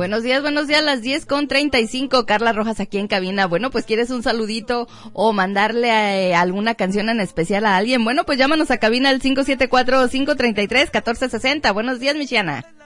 Buenos días, las 10:35, Carla Rojas aquí en cabina. Bueno, pues ¿quieres un saludito o mandarle alguna canción en especial a alguien? Bueno, pues llámanos a cabina al 574-533-1460. Buenos días, Michiana.